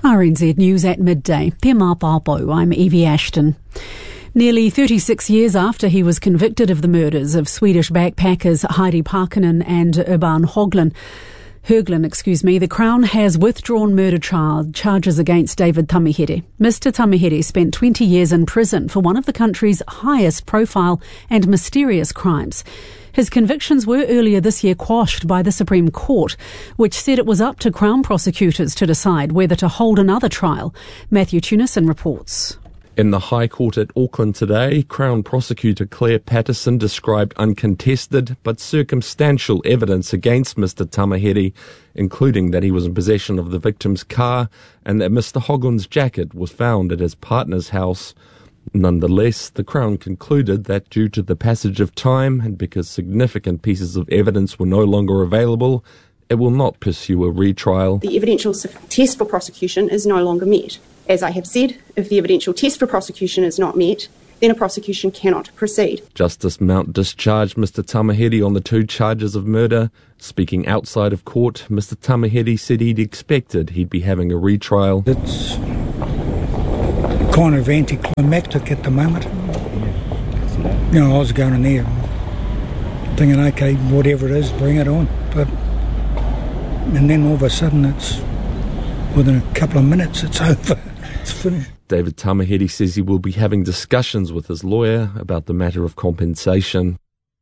RNZ News at midday. Pema Papo, I'm Evie Ashton. Nearly 36 years after he was convicted of the murders of Swedish backpackers Heidi Parkkonen and Urban Höglund, the Crown has withdrawn murder charges against David Tamihere. Mr. Tamihere spent 20 years in prison for one of the country's highest profile and mysterious crimes. His convictions were earlier this year quashed by the Supreme Court, which said it was up to Crown prosecutors to decide whether to hold another trial. Matthew Tunison reports. In the High Court at Auckland today, Crown Prosecutor Claire Patterson described uncontested but circumstantial evidence against Mr. Tamihere, including that he was in possession of the victim's car and that Mr. Höglund's jacket was found at his partner's house. Nonetheless, the Crown concluded that due to the passage of time and because significant pieces of evidence were no longer available, it will not pursue a retrial. The evidential test for prosecution is no longer met. As I have said, if the evidential test for prosecution is not met, then a prosecution cannot proceed. Justice Mount discharged Mr. Tamihere on the 2 charges of murder. Speaking outside of court, Mr. Tamihere said he'd expected he'd be having a retrial. It's kind of anticlimactic at the moment. You know, I was going in there thinking, okay, whatever it is, bring it on. And then all of a sudden, it's within a couple of minutes, it's over. It's finished. David Tamihere says he will be having discussions with his lawyer about the matter of compensation.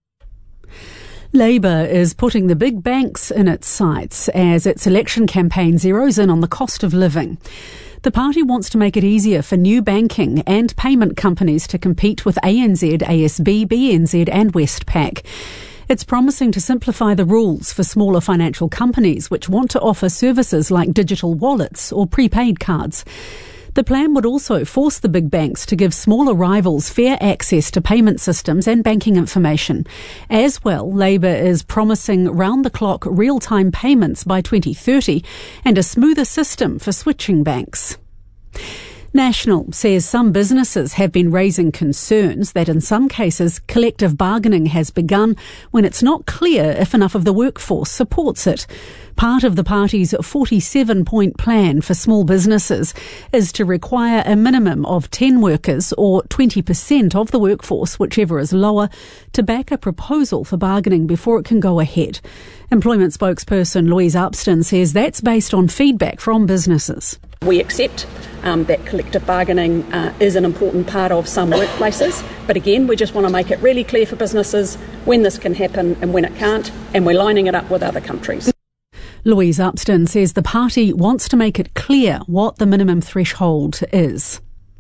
Labour is putting the big banks in its sights as its election campaign zeroes in on the cost of living. The party wants to make it easier for new banking and payment companies to compete with ANZ, ASB, BNZ and Westpac. It's promising to simplify the rules for smaller financial companies which want to offer services like digital wallets or prepaid cards. The plan would also force the big banks to give smaller rivals fair access to payment systems and banking information. As well, Labour is promising round-the-clock real-time payments by 2030 and a smoother system for switching banks. National says some businesses have been raising concerns that in some cases collective bargaining has begun when it's not clear if enough of the workforce supports it. Part of the party's 47-point plan for small businesses is to require a minimum of 10 workers or 20% of the workforce, whichever is lower, to back a proposal for bargaining before it can go ahead. Employment spokesperson Louise Upston says that's based on feedback from businesses. We accept that collective bargaining is an important part of some workplaces, but again we just want to make it really clear for businesses when this can happen and when it can't, and we're lining it up with other countries. Louise Upston says the party wants to make it clear what the minimum threshold is.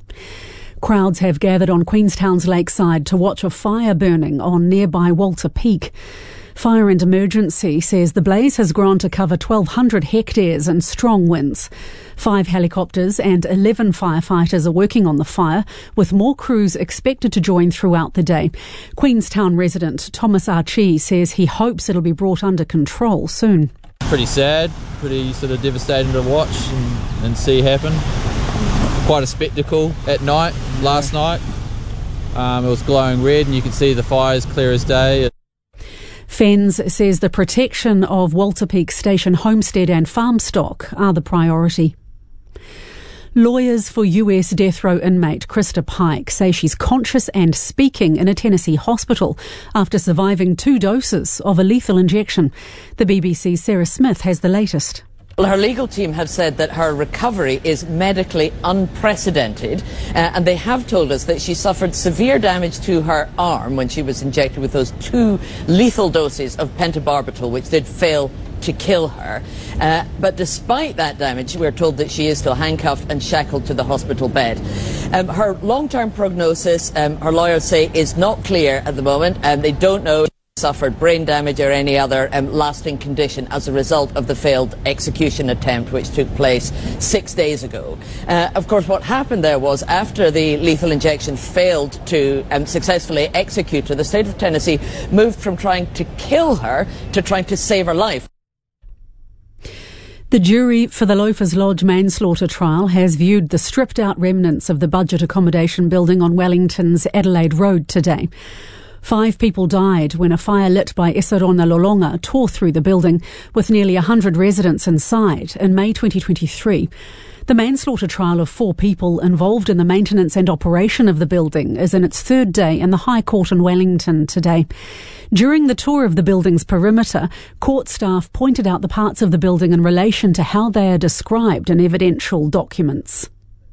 Crowds have gathered on Queenstown's lakeside to watch a fire burning on nearby Walter Peak. Fire and Emergency says the blaze has grown to cover 1,200 hectares and strong winds. 5 helicopters and 11 firefighters are working on the fire, with more crews expected to join throughout the day. Queenstown resident Thomas Archie says he hopes it'll be brought under control soon. Pretty sad, pretty sort of devastating to watch and see happen. Quite a spectacle at night, last night. It was glowing red and you could see the fires clear as day. FENZ says the protection of Walter Peak Station homestead and farm stock are the priority. Lawyers for US death row inmate Krista Pike say she's conscious and speaking in a Tennessee hospital after surviving 2 doses of a lethal injection. The BBC's Sarah Smith has the latest. Well, her legal team have said that her recovery is medically unprecedented, and they have told us that she suffered severe damage to her arm when she was injected with those 2 lethal doses of pentobarbital, which did fail to kill her. But despite that damage, we're told that she is still handcuffed and shackled to the hospital bed. Her long-term prognosis, her lawyers say, is not clear at the moment, and they don't know suffered brain damage or any other lasting condition as a result of the failed execution attempt which took place 6 days ago. Of course, what happened there was after the lethal injection failed to successfully execute her, the state of Tennessee moved from trying to kill her to trying to save her life. The jury for the Loafers Lodge manslaughter trial has viewed the stripped-out remnants of the budget accommodation building on Wellington's Adelaide Road today. 5 people died when a fire lit by Esarona Lolonga tore through the building, with nearly 100 residents inside, in May 2023. The manslaughter trial of 4 people involved in the maintenance and operation of the building is in its 3rd day in the High Court in Wellington today. During the tour of the building's perimeter, court staff pointed out the parts of the building in relation to how they are described in evidential documents.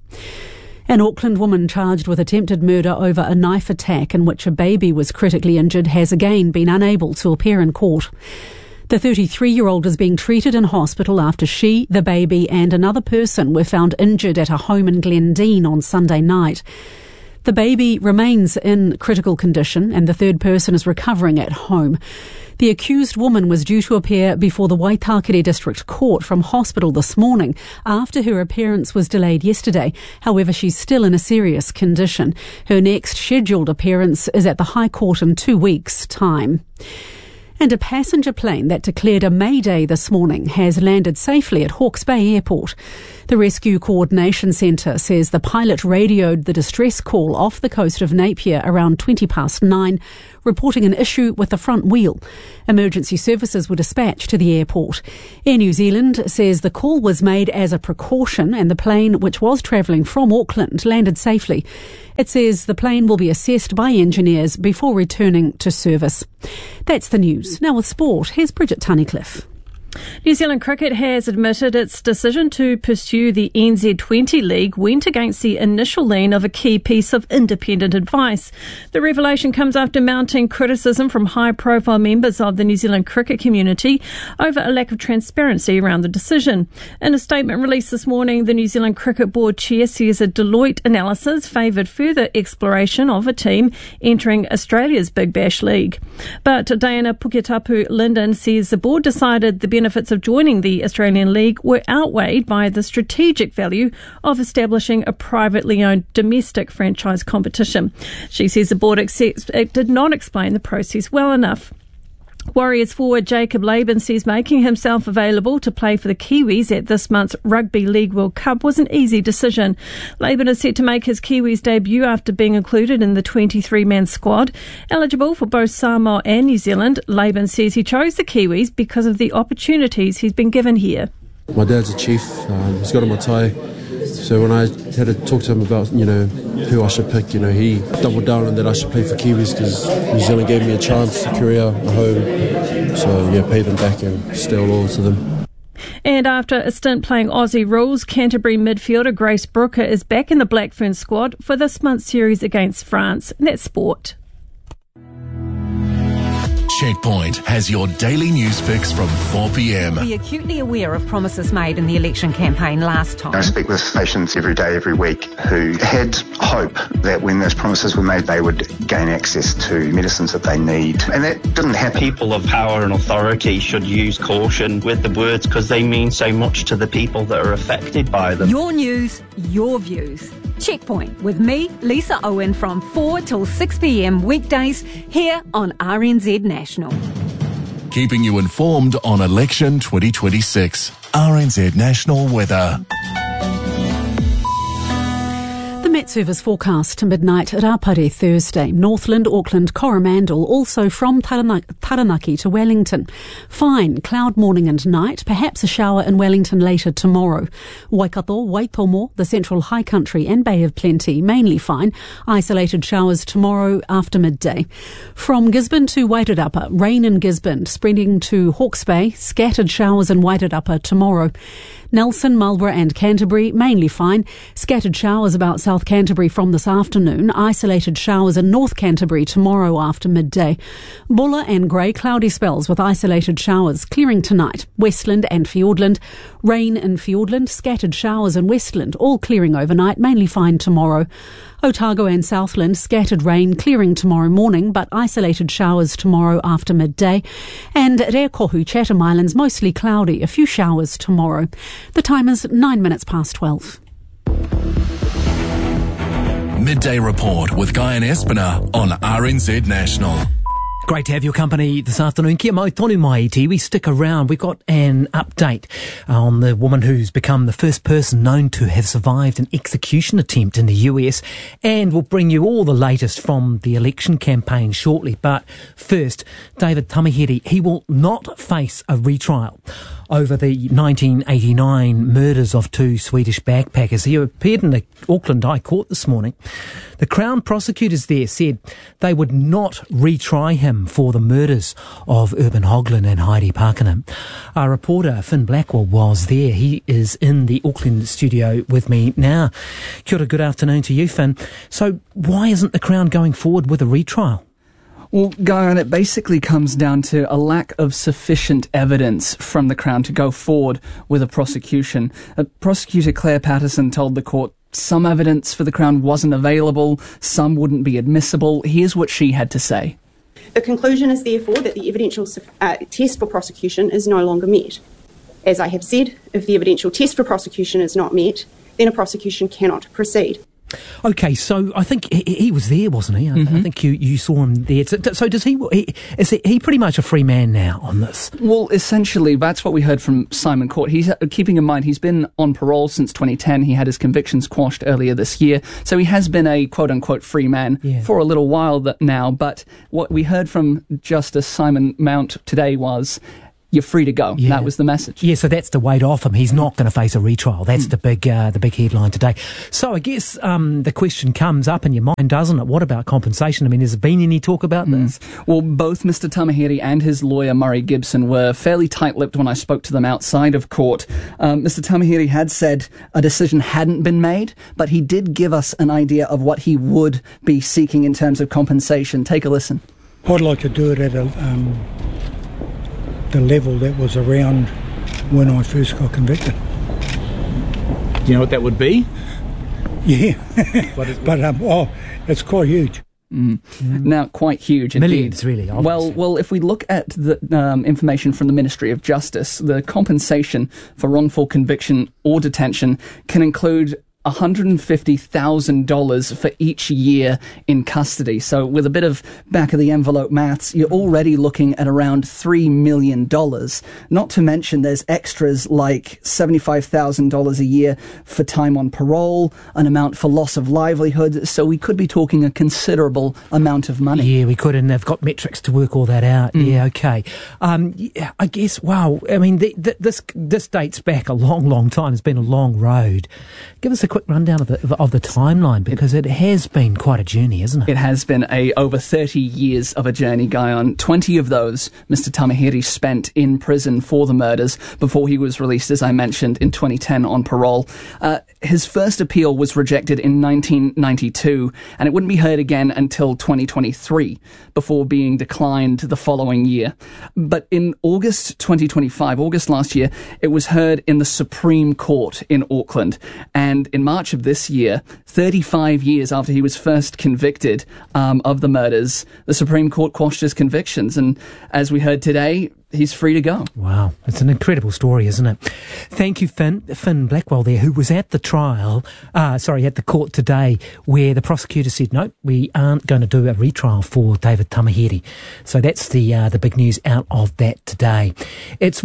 An Auckland woman charged with attempted murder over a knife attack in which a baby was critically injured has again been unable to appear in court. The 33-year-old is being treated in hospital after she, the baby and another person were found injured at a home in Glendine on Sunday night. The baby remains in critical condition and the third person is recovering at home. The accused woman was due to appear before the Waitakere District Court from hospital this morning after her appearance was delayed yesterday. However, she's still in a serious condition. Her next scheduled appearance is at the High Court in 2 weeks' time. And a passenger plane that declared a mayday this morning has landed safely at Hawke's Bay Airport. The Rescue Coordination Centre says the pilot radioed the distress call off the coast of Napier around 9:20, reporting an issue with the front wheel. Emergency services were dispatched to the airport. Air New Zealand says the call was made as a precaution and the plane, which was travelling from Auckland, landed safely. It says the plane will be assessed by engineers before returning to service. That's the news. Now with sport, here's Bridget Tunnicliffe. New Zealand Cricket has admitted its decision to pursue the NZ20 League went against the initial lean of a key piece of independent advice. The revelation comes after mounting criticism from high-profile members of the New Zealand cricket community over a lack of transparency around the decision. In a statement released this morning, the New Zealand Cricket Board chair says a Deloitte analysis favoured further exploration of a team entering Australia's Big Bash League. But Diana Puketapu-Linden says the board decided the benefits of joining the Australian League were outweighed by the strategic value of establishing a privately owned domestic franchise competition. She says the board did not explain the process well enough. Warriors forward Jacob Laban says making himself available to play for the Kiwis at this month's Rugby League World Cup was an easy decision. Laban is set to make his Kiwis debut after being included in the 23-man squad. Eligible for both Samoa and New Zealand, Laban says he chose the Kiwis because of the opportunities he's been given here. My dad's a chief, he's got a matai. So when I had to talk to him about, who I should pick, he doubled down on that I should play for Kiwis because New Zealand gave me a chance, a career, a home. So, pay them back and stay loyal to them. And after a stint playing Aussie rules, Canterbury midfielder Grace Brooker is back in the Black Ferns squad for this month's series against France. And that's sport. Checkpoint has your daily news fix from 4 p.m. Be acutely aware of promises made in the election campaign last time. I speak with patients every day, every week, who had hope that when those promises were made, they would gain access to medicines that they need. And that didn't happen. People of power and authority should use caution with the words because they mean so much to the people that are affected by them. Your news, your views. Checkpoint with me, Lisa Owen, from 4 till 6 p.m. weekdays here on RNZ National. Keeping you informed on election 2026. RNZ National Weather. Met Service forecast to midnight Rapare Thursday. Northland, Auckland, Coromandel, also from Taranaki to Wellington. Fine, cloud morning and night, perhaps a shower in Wellington later tomorrow. Waikato, Waitomo, the Central High Country and Bay of Plenty, mainly fine. Isolated showers tomorrow after midday. From Gisborne to Wairarapa, rain in Gisborne, spreading to Hawke's Bay, scattered showers in Wairarapa tomorrow. Nelson, Marlborough and Canterbury, mainly fine. Scattered showers about South Canterbury from this afternoon. Isolated showers in North Canterbury tomorrow after midday. Bulla and Grey, cloudy spells with isolated showers. Clearing tonight. Westland and Fiordland. Rain in Fiordland. Scattered showers in Westland. All clearing overnight. Mainly fine tomorrow. Otago and Southland, scattered rain, clearing tomorrow morning, but isolated showers tomorrow after midday. And Reakohu, Chatham Islands, mostly cloudy, a few showers tomorrow. The time is 9 minutes past 12. Midday Report with Guy and Espiner on RNZ National. Great to have your company this afternoon. Kia mau tonu mai iti. We stick around. We've got an update on the woman who's become the first person known to have survived an execution attempt in the US, and we'll bring you all the latest from the election campaign shortly. But first, David Tamihere, he will not face a retrial over the 1989 murders of two Swedish backpackers. He appeared in the Auckland High Court this morning. The Crown prosecutors there said they would not retry him for the murders of Urban Hoglund and Heidi Parkinen. Our reporter, Finn Blackwell, was there. He is in the Auckland studio with me now. Kia ora, good afternoon to you, Finn. So why isn't the Crown going forward with a retrial? Well, Guyon, it basically comes down to a lack of sufficient evidence from the Crown to go forward with a prosecution. Prosecutor Claire Patterson told the court some evidence for the Crown wasn't available, some wouldn't be admissible. Here's what she had to say. The conclusion is therefore that the evidential test for prosecution is no longer met. As I have said, if the evidential test for prosecution is not met, then a prosecution cannot proceed. Okay, so I think he was there, wasn't he? I think you saw him there. So is he pretty much a free man now on this? Well, essentially, that's what we heard from Simon Court. He's keeping in mind he's been on parole since 2010. He had his convictions quashed earlier this year. So he has been a quote-unquote free man for a little while now. But what we heard from Justice Simon Mount today was, you're free to go. That was the message. Yeah, so that's the weight off him. He's not going to face a retrial. That's the big headline today. So I guess the question comes up in your mind, doesn't it? What about compensation? I mean, has there been any talk about this? Well, both Mr. Tamihere and his lawyer, Murray Gibson, were fairly tight-lipped when I spoke to them outside of court. Mr. Tamihere had said a decision hadn't been made, but he did give us an idea of what he would be seeking in terms of compensation. Take a listen. I'd like to do it at the level that was around when I first got convicted. Do you know what that would be? Yeah, but it's quite huge. Now, quite huge indeed. Millions, really. Obviously. Well, if we look at the information from the Ministry of Justice, the compensation for wrongful conviction or detention can include $150,000 for each year in custody. So with a bit of back-of-the-envelope maths, you're already looking at around $3 million. Not to mention there's extras like $75,000 a year for time on parole, an amount for loss of livelihood. So we could be talking a considerable amount of money. Yeah, we could, and they've got metrics to work all that out. Yeah, okay. I guess, wow, I mean, this dates back a long, long time. It's been a long road. Give us a quick rundown of the timeline, because it has been quite a journey, isn't it? It has been over 30 years of a journey, Guyon. 20 of those Mr. Tamihere spent in prison for the murders before he was released, as I mentioned, in 2010 on parole. His first appeal was rejected in 1992, and it wouldn't be heard again until 2023 before being declined the following year. But in August 2025, August last year, it was heard in the Supreme Court in Auckland, and in March of this year, 35 years after he was first convicted of the murders, the Supreme Court quashed his convictions. And as we heard today, he's free to go. Wow. It's an incredible story, isn't it? Thank you, Finn. Finn Blackwell there, who was at the at the court today, where the prosecutor said, no, we aren't going to do a retrial for David Tamihere. So that's the big news out of that today. It's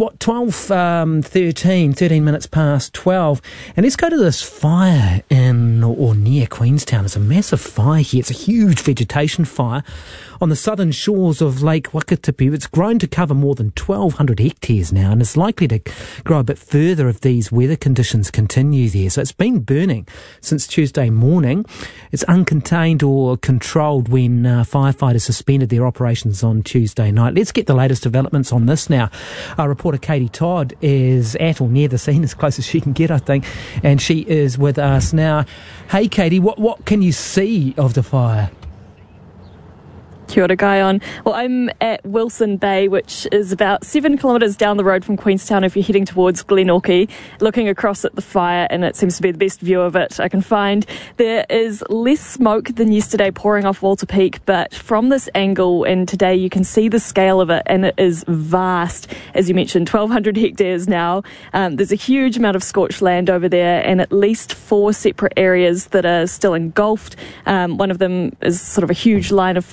13 minutes past 12. And let's go to this fire in or near Queenstown. It's a massive fire here. It's a huge vegetation fire on the southern shores of Lake Wakatipu. It's grown to cover more than 1,200 hectares now, and it's likely to grow a bit further if these weather conditions continue there. So it's been burning since Tuesday morning. It's uncontained or controlled when firefighters suspended their operations on Tuesday night. Let's get the latest developments on this now. Our reporter Katie Todd is at or near the scene, as close as she can get, I think, and she is with us now. Hey Katie, what can you see of the fire? Kia ora, Guyon. Well, I'm at Wilson Bay, which is about 7 kilometres down the road from Queenstown if you're heading towards Glenorchy, looking across at the fire, and it seems to be the best view of it I can find. There is less smoke than yesterday pouring off Walter Peak, but from this angle and today you can see the scale of it, and it is vast. As you mentioned, 1,200 hectares now. There's a huge amount of scorched land over there, and at least 4 separate areas that are still engulfed. One of them is sort of a huge line of flames going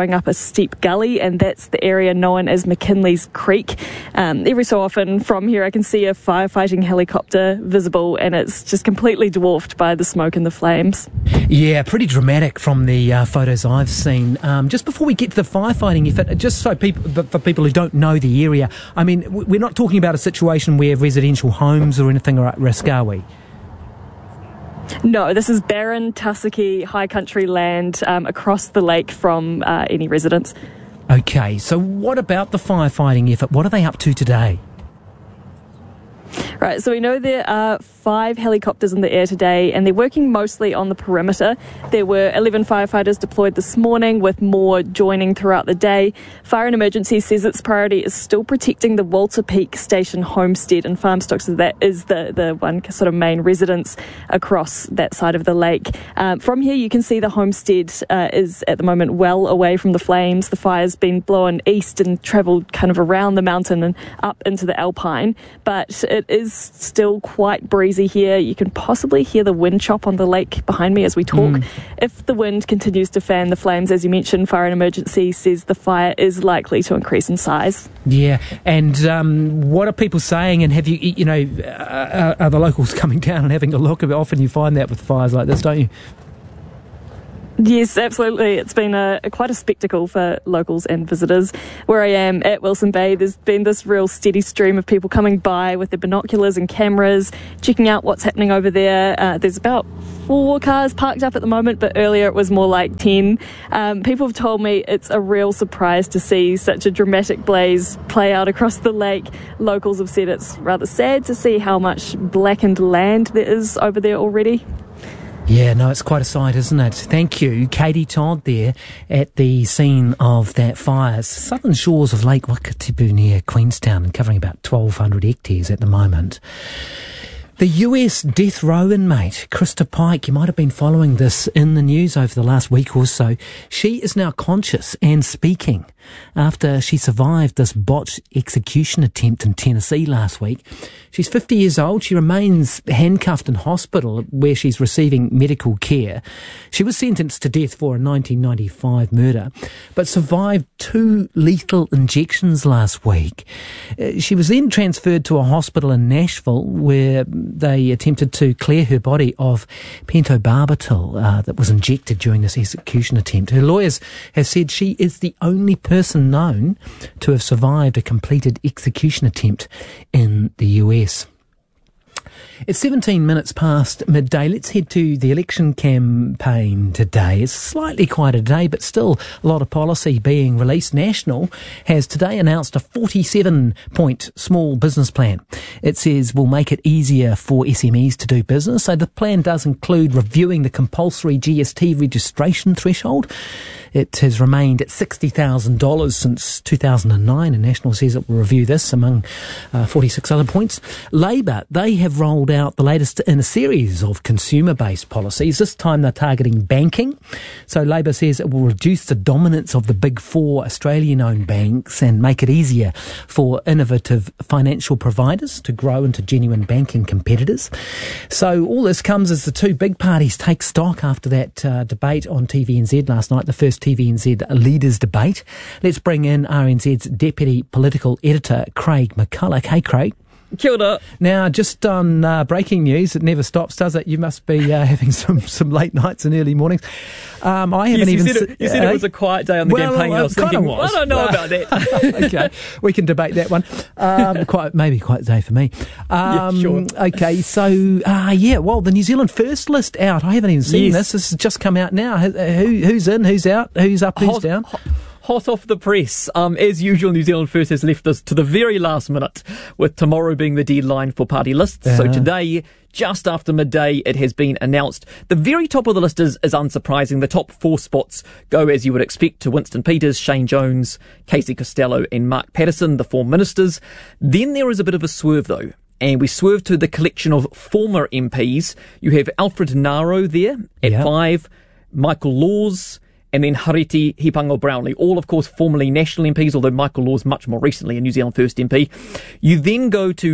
going up a steep gully, and that's the area known as McKinley's Creek. Every so often from here I can see a firefighting helicopter visible, and it's just completely dwarfed by the smoke and the flames. Yeah, pretty dramatic from the photos I've seen. Just before we get to the firefighting effort, just so for people who don't know the area, I mean, we're not talking about a situation where residential homes or anything are at risk, are we? No, this is barren, tussocky, high country land across the lake from any residents. Okay, so what about the firefighting effort? What are they up to today? Right, so we know there are 5 helicopters in the air today, and they're working mostly on the perimeter. There were 11 firefighters deployed this morning, with more joining throughout the day. Fire and Emergency says its priority is still protecting the Walter Peak Station homestead and farm stock, so that is the one sort of main residence across that side of the lake. From here you can see the homestead is at the moment well away from the flames. The fire's been blown east and travelled kind of around the mountain and up into the Alpine, but it is still quite breezy here. You can possibly hear the wind chop on the lake behind me as we talk. If the wind continues to fan the flames, as you mentioned, Fire and Emergency says the fire is likely to increase in size. Yeah, and what are people saying, and have you know, are the locals coming down and having a look? Often you find that with fires like this, don't you? Yes, absolutely. It's been quite a spectacle for locals and visitors. Where I am at Wilson Bay, there's been this real steady stream of people coming by with their binoculars and cameras, checking out what's happening over there. There's about 4 cars parked up at the moment, but earlier it was more like 10. People have told me it's a real surprise to see such a dramatic blaze play out across the lake. Locals have said it's rather sad to see how much blackened land there is over there already. Yeah, no, it's quite a sight, isn't it? Thank you, Katie Todd there at the scene of that fire. Southern shores of Lake Wakatipu near Queenstown, and covering about 1,200 hectares at the moment. The US death row inmate, Krista Pike, you might have been following this in the news over the last week or so. She is now conscious and speaking after she survived this botched execution attempt in Tennessee last week. She's 50 years old. She remains handcuffed in hospital where she's receiving medical care. She was sentenced to death for a 1995 murder, but survived 2 lethal injections last week. She was then transferred to a hospital in Nashville where they attempted to clear her body of pentobarbital that was injected during this execution attempt. Her lawyers have said she is the only person known to have survived a completed execution attempt in the US. It's 17 minutes past midday. Let's head to the election campaign today. It's slightly quieter today, but still a lot of policy being released. National has today announced a 47-point small business plan. It says will make it easier for SMEs to do business. So the plan does include reviewing the compulsory GST registration threshold. It has remained at $60,000 since 2009, and National says it will review this among 46 other points. Labor, they have rolled out the latest in a series of consumer-based policies. This time they're targeting banking. So Labor says it will reduce the dominance of the big 4 Australian-owned banks and make it easier for innovative financial providers to grow into genuine banking competitors. So all this comes as the 2 big parties take stock after that debate on TVNZ last night, the first TVNZ Leaders Debate. Let's bring in RNZ's Deputy Political Editor, Craig McCulloch. Hey, Craig. Kia ora. Now, just on breaking news, it never stops, does it? You must be having some late nights and early mornings. I haven't You said it was a quiet day on the campaign. I was thinking, I don't know about that. Okay, we can debate that one. Maybe quite a day for me. Yeah, sure. Okay, so, well, the New Zealand First list out. I haven't even seen this. This has just come out now. Who's in, who's out, who's up, who's down? Hot off the press. As usual, New Zealand First has left us to the very last minute, with tomorrow being the deadline for party lists. So today, just after midday, it has been announced. The very top of the list is unsurprising. The top 4 spots go, as you would expect, to Winston Peters, Shane Jones, Casey Costello and Mark Patterson, the 4 ministers. Then there is a bit of a swerve, though. And we swerve to the collection of former MPs. You have Alfred Naro there at 5, Michael Laws, and then Hariti Hipango-Brownlee, all, of course, formerly National MPs, although Michael Laws much more recently a New Zealand First MP. You then go to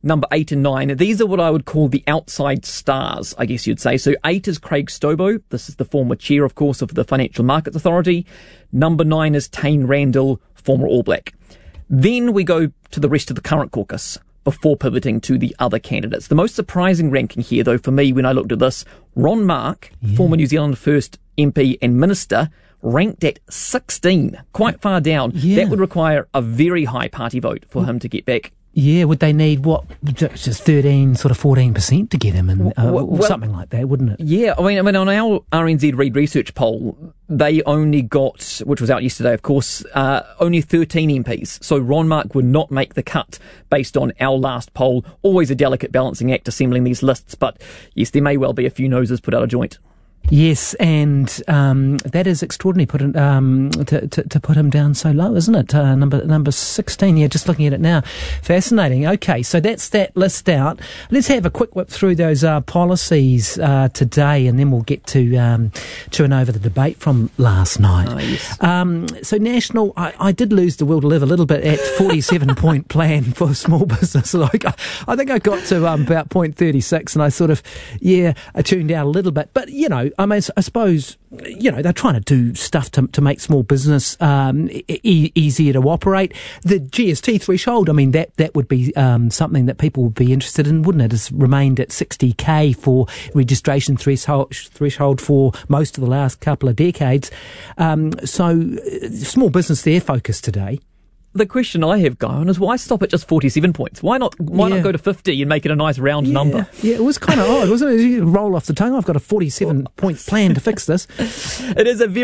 number 8 and 9. These are what I would call the outside stars, I guess you'd say. So 8 is Craig Stobo. This is the former chair, of course, of the Financial Markets Authority. Number 9 is Tane Randall, former All Black. Then we go to the rest of the current caucus before pivoting to the other candidates. The most surprising ranking here, though, for me, when I looked at this, Ron Mark, former New Zealand First MP and Minister, ranked at 16, quite far down. That would require a very high party vote for him to get back. Yeah, would they need, just 13, sort of 14% to get him, and or something like that, wouldn't it? Yeah, I mean, on our RNZ Reid Research poll, they only got, which was out yesterday, of course, only 13 MPs. So Ron Mark would not make the cut based on our last poll. Always a delicate balancing act assembling these lists, but yes, there may well be a few noses put out of joint. Yes, and that is extraordinary. To put him down so low, isn't it? Number 16. Yeah, just looking at it now, fascinating. Okay, so that's that list out. Let's have a quick whip through those policies today, and then we'll get to chewing over the debate from last night. Oh, yes. So National, I did lose the will to live a little bit at 47-point plan for small business. Like I think I got to about point 36, and I sort of I tuned out a little bit, but I mean, I suppose, they're trying to do stuff to make small business easier to operate. The GST threshold, I mean, that would be something that people would be interested in, wouldn't it? It's remained at 60k for registration threshold for most of the last couple of decades. So small business, their focus today. The question I have, Guyon, is why stop at just 47 points? Why not go to 50 and make it a nice round number? Yeah, it was kind of odd, wasn't it? You roll off the tongue. I've got a 47-point plan to fix this. It is a very